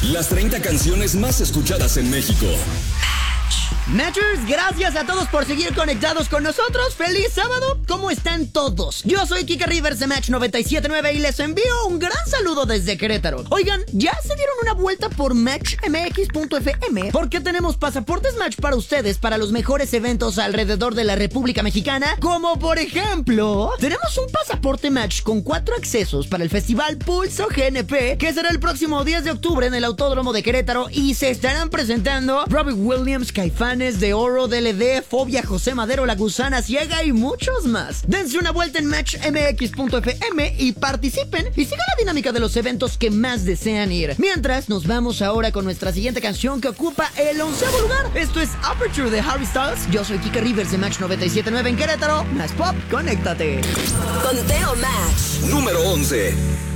Las 30 canciones más escuchadas en México. Matchers, gracias a todos por seguir conectados con nosotros. ¡Feliz sábado! ¿Cómo están todos? Yo soy Kika Rivers de Match 97.9 y les envío un gran saludo desde Querétaro. Oigan, ¿ya se dieron una vuelta por matchmx.fm? Porque tenemos pasaportes Match para ustedes para los mejores eventos alrededor de la República Mexicana. Como por ejemplo, tenemos un pasaporte Match con 4 accesos para el Festival Pulso GNP, que será el próximo 10 de octubre en el Autódromo de Querétaro, y se estarán presentando Robbie Williams, Caifanes, De Oro, DLD, Fobia, José Madero, La Gusana Ciega y muchos más. Dense una vuelta en matchmx.fm y participen y sigan la dinámica de los eventos que más desean ir. Mientras, nos vamos ahora con nuestra siguiente canción que ocupa el 11º lugar. Esto es Aperture de Harry Styles. Yo soy Kika Rivers de Match 97.9 en Querétaro. Más pop, conéctate. Conteo Match. Número 11.